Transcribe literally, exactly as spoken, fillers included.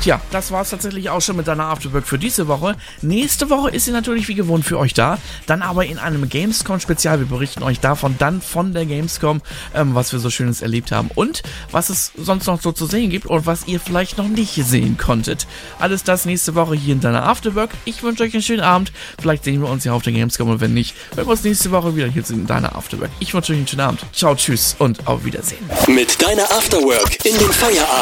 Tja, das war's tatsächlich auch schon mit deiner Afterwork für diese Woche. Nächste Woche ist sie natürlich wie gewohnt für euch da, dann aber in einem Gamescom-Spezial. Wir berichten euch davon dann von der Gamescom, ähm, was wir so Schönes erlebt haben und was es sonst noch so zu sehen gibt und was ihr vielleicht noch nicht sehen konntet. Alles das nächste Woche hier in deiner Afterwork. Ich wünsche euch einen schönen Abend. Vielleicht sehen wir uns ja auf der Gamescom und wenn nicht, hören wir uns nächste Woche wieder hier in deiner Afterwork. Ich wünsche euch einen schönen Abend. Ciao, tschüss und auf Wiedersehen. Mit deiner Afterwork in den Feierabend.